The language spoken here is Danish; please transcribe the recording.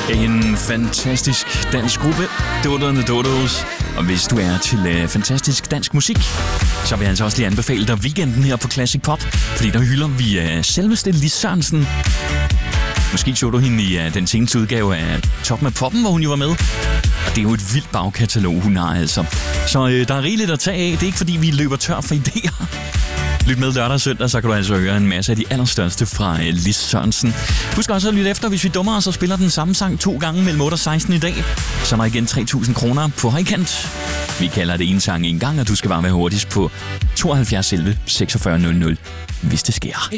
En fantastisk dansk gruppe, Doderne Dodos. Og hvis du er til fantastisk dansk musik, så vil jeg altså også lige anbefale dig weekenden her på Classic Pop, fordi der hylder vi selveste Lis Sørensen. Måske så du hende i den seneste udgave af Top med Poppen, hvor hun jo var med. Og det er jo et vildt bagkatalog, hun har altså. Så der er rigeligt at tage af. Det er ikke fordi, vi løber tør for idéer. Lyt med lørdag og søndag, så kan du altså høre en masse af de allerstørste fra Lis Sørensen. Husk også at lytte efter, hvis vi dummer os og spiller den samme sang 2 gange mellem 8 og 16 i dag. Så er der igen 3.000 kroner på højkant. Vi kalder det en sang en gang, og du skal bare være hurtigst på 72 11 46 00, hvis det sker.